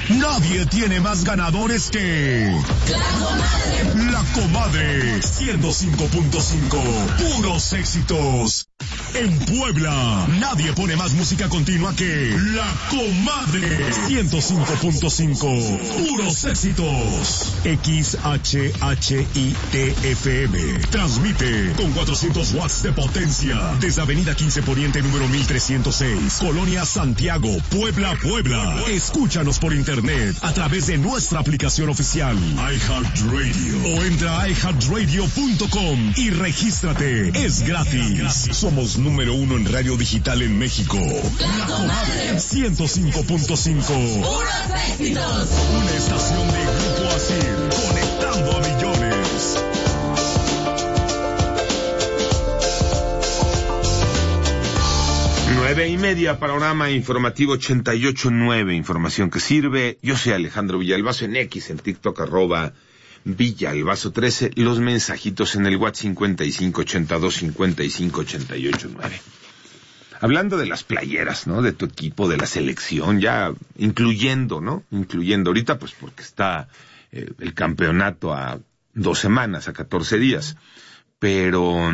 Nadie tiene más ganadores que... La Comadre 105.5. Puros éxitos. En Puebla, nadie pone más música continua que La Comadre 105.5. Puros éxitos. XHHITFM. Transmite con 400 watts de potencia desde Avenida 15 Poniente número 1306, Colonia Santiago, Puebla, Puebla. Escúchanos por internet a través de nuestra aplicación oficial iHeartRadio o entra a iHeartRadio.com y regístrate. Es gratis. Somos número 1 en radio digital en México. La Comadre 105.5. ¡Puros éxitos! Una estación de Grupo Asir, conectando a millones. Nueve y media, panorama informativo 88.9, información que sirve. Yo soy Alejandro Villalbazo en X, en TikTok, @Villalbazo13, los mensajitos en el WhatsApp 5582-5588.9. Hablando de las playeras, ¿no? De tu equipo, de la selección, ya incluyendo, ¿no? Incluyendo ahorita, pues porque está el campeonato a 2 semanas, a 14 días. Pero,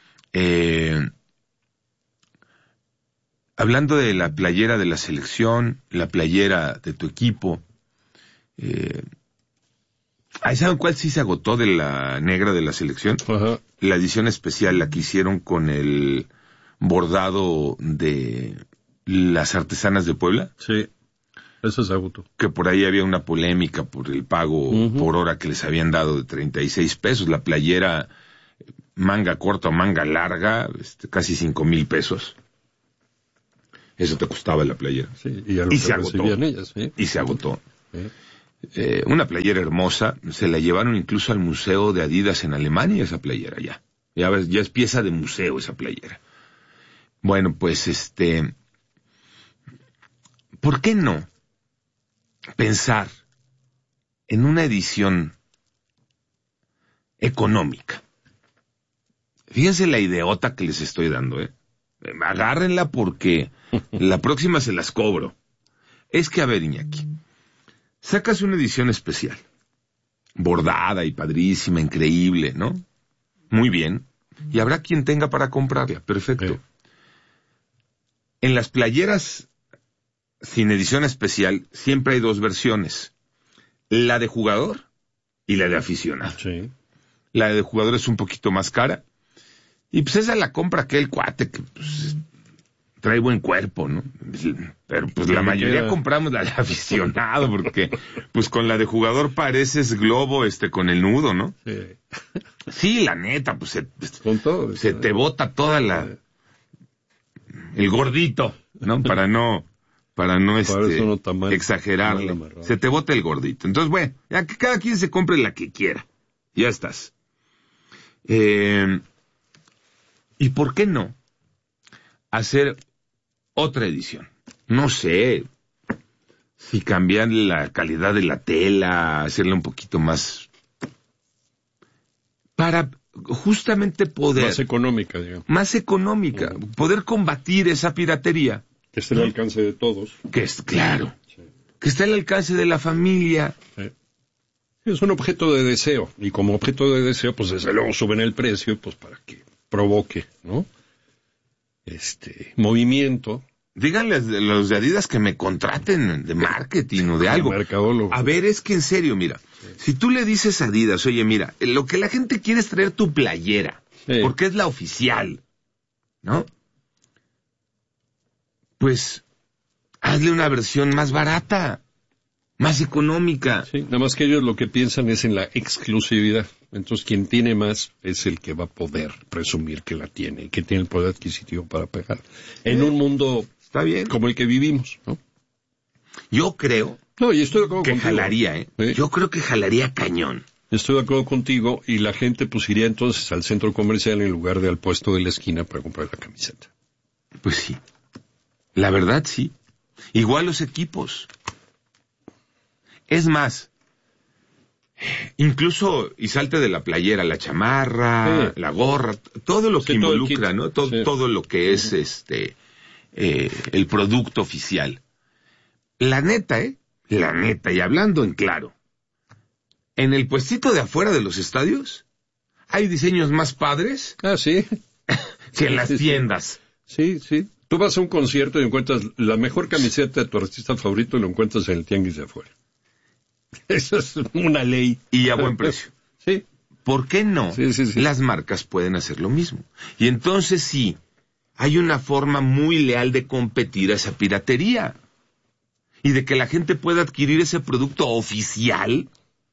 hablando de la playera de la selección, la playera de tu equipo, ¿saben cuál sí se agotó de la negra de la selección? Ajá. La edición especial, la que hicieron con el bordado de las artesanas de Puebla. Sí, eso se agotó. Que por ahí había una polémica por el pago por hora que les habían dado de 36 pesos. La playera manga corta o manga larga, casi 5,000 pesos. Eso te costaba la playera. Sí, y, a lo y que se agotó. ellas, ¿sí? Y se agotó. Sí. Una playera hermosa, se la llevaron incluso al museo de Adidas en Alemania, esa playera ya. Ya ves, ya es pieza de museo esa playera. Bueno, pues ¿por qué no pensar en una edición económica? Fíjense la ideota que les estoy dando, agárrenla porque la próxima se las cobro. Es que, a ver, Iñaki, sacas una edición especial, bordada y padrísima, increíble, ¿no? Muy bien. Y habrá quien tenga para comprarla, perfecto. En las playeras sin edición especial siempre hay 2 versiones, la de jugador y la de aficionado. Sí. La de jugador es un poquito más cara, y pues esa la compra aquel cuate que pues trae buen cuerpo, ¿no? Pero pues la mayoría compramos la de aficionado, porque pues con la de jugador pareces globo con el nudo, ¿no? Sí. Sí, la neta, pues Con todo, se te bota toda el gordito, ¿no? Para no exagerarle. Se te bota el gordito. Entonces, bueno, ya que cada quien se compre la que quiera. Ya estás. ¿Y por qué no hacer otra edición? No sé, si cambiar la calidad de la tela, hacerla un poquito más, para justamente poder... Más económica, digamos. Más económica, poder combatir esa piratería. Que esté al alcance de todos. Que es, claro, sí. Que esté al alcance de la familia. Sí. Es un objeto de deseo, y como objeto de deseo, pues desde luego suben el precio, pues para que provoque, ¿no? Movimiento. Díganle a los de Adidas que me contraten de marketing o de algo. Mercadólogo. A ver, es que en serio, mira, si tú le dices a Adidas, oye, mira, lo que la gente quiere es traer tu playera, porque es la oficial, ¿no? Pues, hazle una versión más barata, más económica. Sí, nada más que ellos lo que piensan es en la exclusividad. Entonces, quien tiene más es el que va a poder presumir que la tiene y que tiene el poder adquisitivo para pagar. En un mundo está bien como el que vivimos, ¿no? Yo creo y estoy de acuerdo que contigo. Jalaría, ¿Sí? Yo creo que jalaría cañón. Estoy de acuerdo contigo, y la gente pues iría entonces al centro comercial en lugar de al puesto de la esquina para comprar la camiseta. Pues sí. La verdad, sí. Igual los equipos. Es más, incluso, y salte de la playera, la chamarra, la gorra, todo lo que involucra, ¿no? Todo lo que es el producto oficial. La neta, la neta, y hablando en claro, en el puestito de afuera de los estadios hay diseños más padres sí. que en las tiendas. Sí. Tú vas a un concierto y encuentras la mejor camiseta de tu artista favorito y lo encuentras en el tianguis de afuera. Eso es una ley. Y a buen precio. Sí. ¿Por qué no? Sí. Las marcas pueden hacer lo mismo. Y entonces sí, hay una forma muy leal de competir a esa piratería. Y de que la gente pueda adquirir ese producto oficial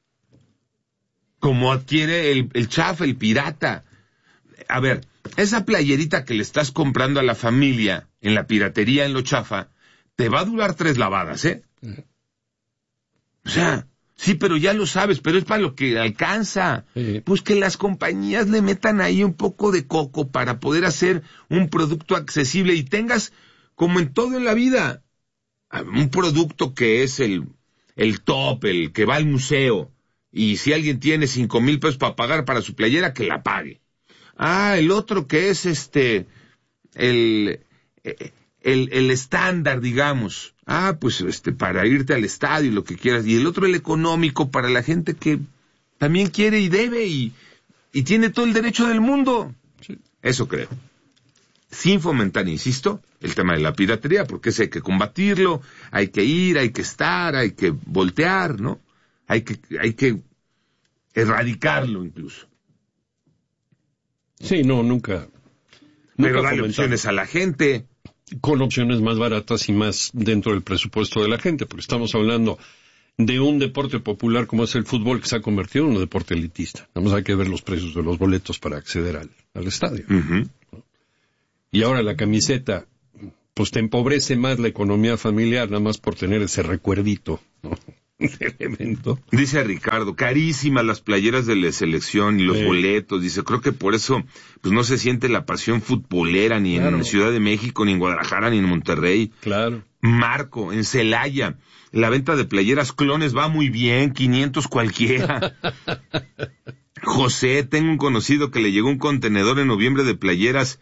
como adquiere el chafa, el pirata. A ver, esa playerita que le estás comprando a la familia en la piratería, en lo chafa, te va a durar 3 lavadas, ¿eh? O sea, sí, pero ya lo sabes, pero es para lo que alcanza. Sí. Pues que las compañías le metan ahí un poco de coco para poder hacer un producto accesible y tengas, como en todo en la vida, un producto que es el top, el que va al museo, y si alguien tiene 5,000 pesos para pagar para su playera, que la pague. El otro que es el estándar, digamos. Pues para irte al estadio y lo que quieras. Y el otro, el económico, para la gente que también quiere y debe y tiene todo el derecho del mundo. Sí. Eso creo. Sin fomentar, insisto, el tema de la piratería, porque ese hay que combatirlo, hay que ir, hay que estar, hay que voltear, ¿no? Hay que erradicarlo incluso. Sí, nunca. Pero darle opciones a la gente. Con opciones más baratas y más dentro del presupuesto de la gente, porque estamos hablando de un deporte popular como es el fútbol, que se ha convertido en un deporte elitista. Nada más hay que ver los precios de los boletos para acceder al estadio. Uh-huh. ¿No? Y ahora la camiseta, pues te empobrece más la economía familiar, nada más por tener ese recuerdito, ¿no? Del evento. Dice Ricardo, carísimas las playeras de la selección y los boletos. Dice, creo que por eso pues no se siente la pasión futbolera ni en Ciudad de México, ni en Guadalajara, ni en Monterrey. Claro. Marco, en Celaya, la venta de playeras clones va muy bien, 500 cualquiera. José, tengo un conocido que le llegó un contenedor en noviembre de playeras,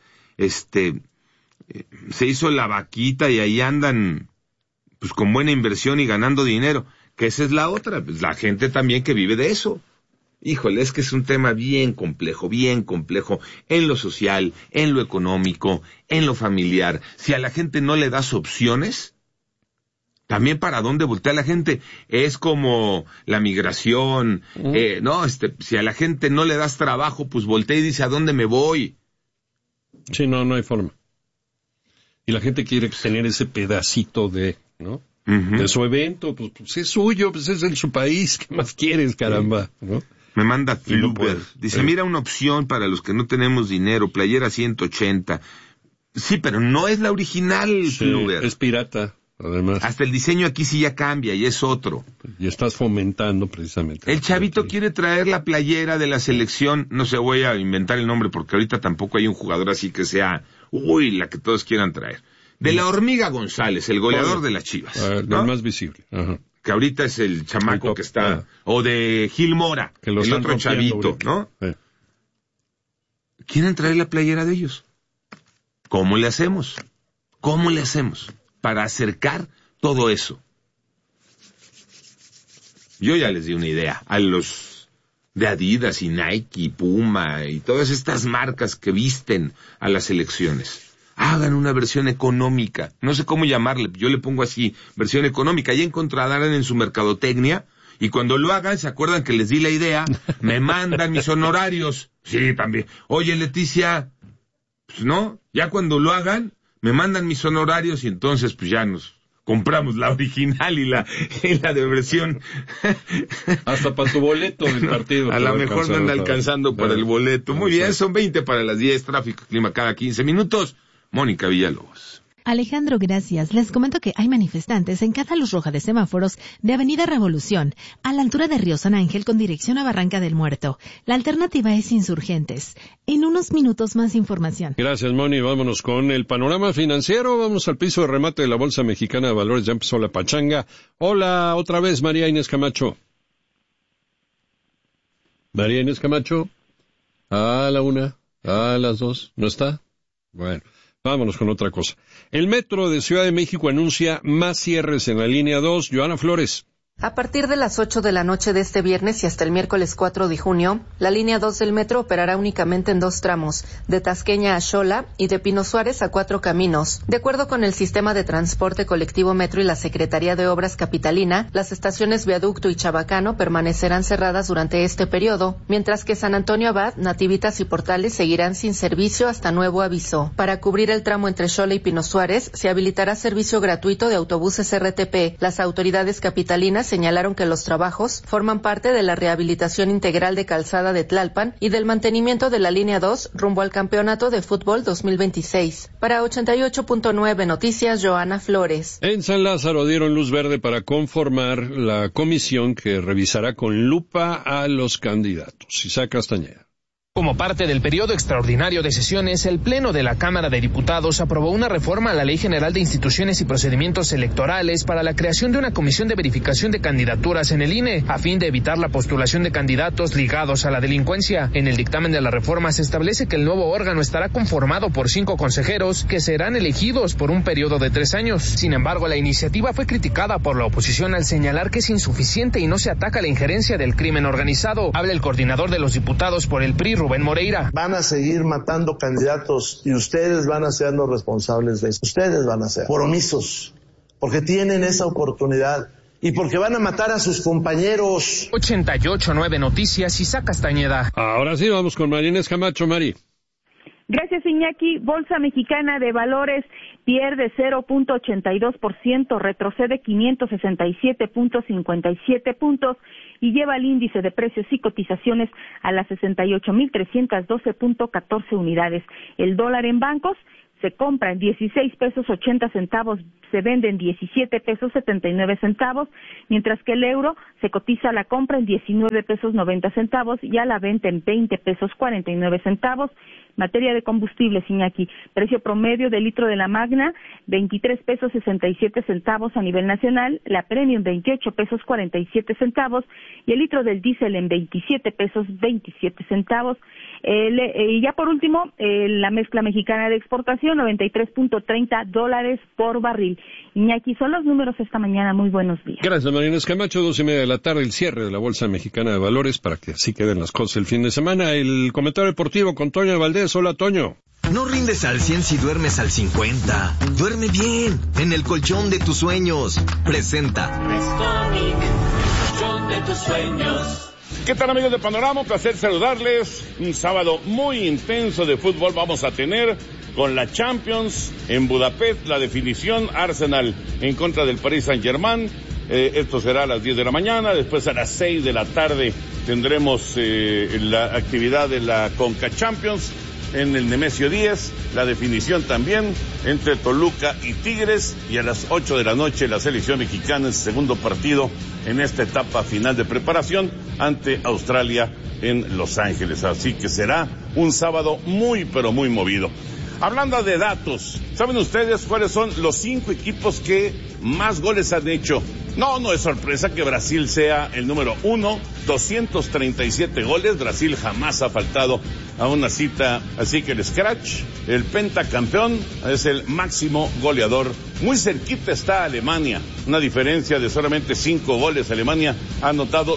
se hizo la vaquita y ahí andan pues con buena inversión y ganando dinero. Que esa es la otra, pues la gente también que vive de eso. Híjole, es que es un tema bien complejo en lo social, en lo económico, en lo familiar. Si a la gente no le das opciones, también para dónde voltea la gente. Es como la migración, si a la gente no le das trabajo, pues voltea y dice, ¿a dónde me voy? Sí, no hay forma. Y la gente quiere tener ese pedacito ¿no? Uh-huh. De su evento, pues es suyo, pues es en su país, ¿qué más quieres, caramba? ¿No? Me manda Fluber, dice, mira una opción para los que no tenemos dinero, playera 180. Sí, pero no es la original, Fluber. Es pirata, además. Hasta el diseño aquí sí ya cambia y es otro. Y estás fomentando precisamente. El chavito quiere traer la playera de la selección, no sé, voy a inventar el nombre porque ahorita tampoco hay un jugador así que sea, la que todos quieran traer. De la Hormiga González, el goleador de las Chivas. ¿no? El más visible. Ajá. Que ahorita es el chamaco que está... O de Gil Mora, el otro chavito, ¿no? Quieren traer la playera de ellos. ¿Cómo le hacemos? Para acercar todo eso. Yo ya les di una idea. A los de Adidas y Nike y Puma y todas estas marcas que visten a las selecciones. Hagan una versión económica, no sé cómo llamarle, yo le pongo así, versión económica, ya encontrarán en su mercadotecnia, y cuando lo hagan, se acuerdan que les di la idea, me mandan mis honorarios, sí, también, oye Leticia, pues no, ya cuando lo hagan, me mandan mis honorarios, y entonces pues ya nos compramos la original y la de versión. Hasta para tu boleto del partido. A lo mejor me anda alcanzando para el boleto, muy bien, son 20 para las 10, tráfico, clima cada 15 minutos. Mónica Villalobos. Alejandro, gracias. Les comento que hay manifestantes en cada luz roja de semáforos de Avenida Revolución, a la altura de Río San Ángel con dirección a Barranca del Muerto. La alternativa es Insurgentes. En unos minutos más información. Gracias, Moni. Vámonos con el panorama financiero. Vamos al piso de remate de la Bolsa Mexicana de Valores. Ya empezó la pachanga. Hola, otra vez, María Inés Camacho. María Inés Camacho. A la 1, a las 2. ¿No está? Bueno. Vámonos con otra cosa. El Metro de Ciudad de México anuncia más cierres en la línea 2. Joana Flores. A partir de las 8 de la noche de este viernes y hasta el miércoles 4 de junio, la línea 2 del metro operará únicamente en 2 tramos, de Tasqueña a Xola y de Pino Suárez a 4 caminos. De acuerdo con el sistema de transporte colectivo Metro y la Secretaría de Obras Capitalina, las estaciones Viaducto y Chabacano permanecerán cerradas durante este periodo, mientras que San Antonio Abad, Nativitas y Portales seguirán sin servicio hasta nuevo aviso. Para cubrir el tramo entre Xola y Pino Suárez, se habilitará servicio gratuito de autobuses RTP. Las autoridades capitalinas señalaron que los trabajos forman parte de la rehabilitación integral de calzada de Tlalpan y del mantenimiento de la línea 2 rumbo al Campeonato de Fútbol 2026. Para 88.9 Noticias, Joana Flores. En San Lázaro dieron luz verde para conformar la comisión que revisará con lupa a los candidatos. Isaac Castañeda. Como parte del periodo extraordinario de sesiones, el Pleno de la Cámara de Diputados aprobó una reforma a la Ley General de Instituciones y Procedimientos Electorales para la creación de una comisión de verificación de candidaturas en el INE, a fin de evitar la postulación de candidatos ligados a la delincuencia. En el dictamen de la reforma se establece que el nuevo órgano estará conformado por 5 consejeros que serán elegidos por un periodo de 3 años. Sin embargo, la iniciativa fue criticada por la oposición al señalar que es insuficiente y no se ataca la injerencia del crimen organizado. Habla el coordinador de los diputados por el PRI, Rubén Moreira. Van a seguir matando candidatos y ustedes van a ser los responsables de eso. Ustedes van a ser por omisos, porque tienen esa oportunidad y porque van a matar a sus compañeros. 88.9 Noticias, Isaac Castañeda. Ahora sí, vamos con Marínez Camacho. Mari. Gracias, Iñaki. Bolsa Mexicana de Valores pierde 0.82%, retrocede 567.57 puntos y lleva el índice de precios y cotizaciones a las 68.312.14 unidades. El dólar en bancos se compra en 16 pesos 80 centavos, se vende en 17 pesos 79 centavos, mientras que el euro se cotiza a la compra en 19 pesos 90 centavos y a la venta en 20 pesos 49 centavos. Materia de combustibles, Iñaki, precio promedio del litro de la Magna, 23 pesos 67 centavos a nivel nacional, la Premium 28 pesos 47 centavos y el litro del diésel en 27 pesos 27 centavos. Y ya por último, la mezcla mexicana de exportación, $93.30 por barril. Iñaki, son los números esta mañana. Muy buenos días. Gracias, Marínez Camacho. 2:30 de la tarde, el cierre de la Bolsa Mexicana de Valores para que así queden las cosas el fin de semana. El comentario deportivo con Toño Valdés. Hola, Toño. No rindes al 100 si duermes al 50. Duerme bien, en el colchón de tus sueños. Presenta Restonic, el colchón de tus sueños. ¿Qué tal, amigos de Panorama? Un placer saludarles. Un sábado muy intenso de fútbol vamos a tener con la Champions en Budapest, la definición Arsenal en contra del Paris Saint-Germain. Esto será a las 10 de la mañana, después a las 6 de la tarde tendremos la actividad de la Conca Champions en el Nemesio 10, la definición también entre Toluca y Tigres, y a las 8 de la noche la selección mexicana en su segundo partido en esta etapa final de preparación ante Australia en Los Ángeles. Así que será un sábado muy pero muy movido. Hablando de datos, ¿saben ustedes cuáles son los 5 equipos que más goles han hecho? No es sorpresa que Brasil sea el número 1, 237 goles. Brasil jamás ha faltado a una cita, así que el scratch, el pentacampeón, es el máximo goleador. Muy cerquita está Alemania, una diferencia de solamente 5 goles. Alemania ha anotado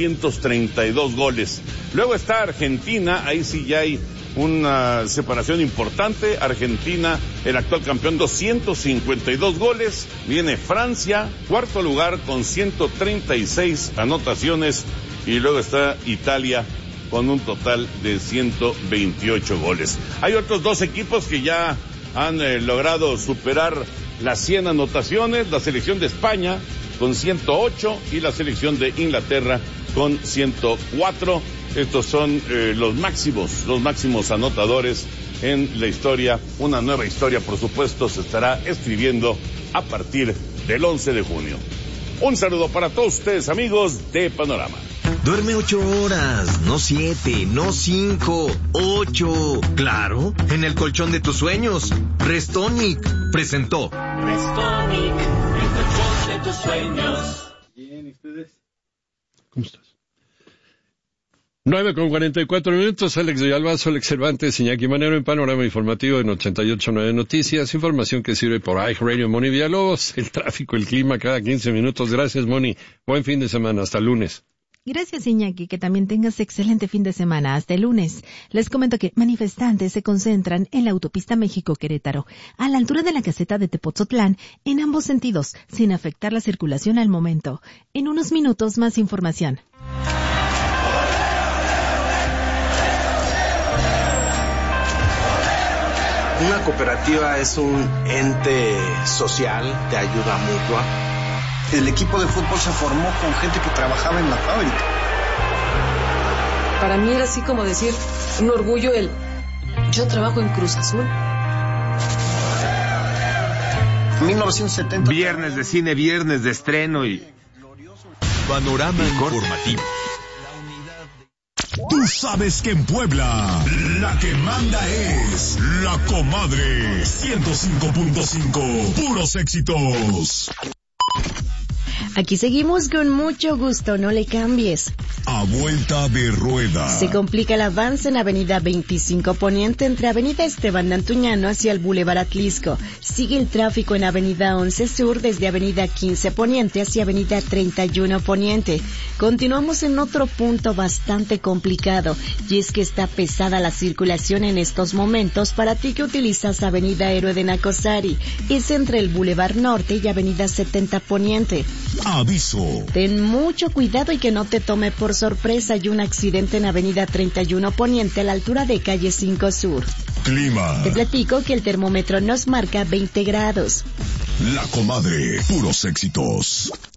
232 goles. Luego está Argentina, ahí sí ya hay una separación importante. Argentina, el actual campeón, 252 goles. Viene Francia, cuarto lugar con 136 anotaciones. Y luego está Italia con un total de 128 goles. Hay otros 2 equipos que ya han logrado superar las 100 anotaciones. La selección de España con 108 y la selección de Inglaterra con 104. Estos son los máximos anotadores en la historia. Una nueva historia, por supuesto, se estará escribiendo a partir del 11 de junio. Un saludo para todos ustedes, amigos de Panorama. Duerme 8 horas, no 7, no 5, 8. Claro, en el colchón de tus sueños. Restonic presentó. Restonic, el colchón de tus sueños. Bien, ¿y ustedes? ¿Cómo estás? 9:44, Alex de Albazo, Alex Cervantes, Iñaki Manero en Panorama Informativo en 88.9 Noticias. Información que sirve por iHeartRadio. Moni Villalobos, el tráfico, el clima cada 15 minutos. Gracias, Moni. Buen fin de semana. Hasta el lunes. Gracias, Iñaki, que también tengas excelente fin de semana. Hasta el lunes. Les comento que manifestantes se concentran en la autopista México-Querétaro, a la altura de la caseta de Tepotzotlán, en ambos sentidos, sin afectar la circulación al momento. En unos minutos, más información. Una cooperativa es un ente social de ayuda mutua. El equipo de fútbol se formó con gente que trabajaba en la fábrica. Para mí era así como decir, un orgullo yo trabajo en Cruz Azul. 1970. Viernes de cine, viernes de estreno y... Panorama informativo. Tú sabes que en Puebla, la que manda es La Comadre 105.5, puros éxitos. Aquí seguimos con mucho gusto, no le cambies. A vuelta de rueda. Se complica el avance en Avenida 25 Poniente entre Avenida Esteban Antuñano hacia el Boulevard Atlisco. Sigue el tráfico en Avenida 11 Sur desde Avenida 15 Poniente hacia Avenida 31 Poniente. Continuamos en otro punto bastante complicado, y es que está pesada la circulación en estos momentos para ti que utilizas Avenida Héroe de Nacosari. Es entre el Boulevard Norte y Avenida 70 Poniente. Aviso. Ten mucho cuidado y que no te tome por sorpresa. Hay un accidente en Avenida 31 Poniente a la altura de Calle 5 Sur. Clima. Te platico que el termómetro nos marca 20 grados. La Comadre, puros éxitos.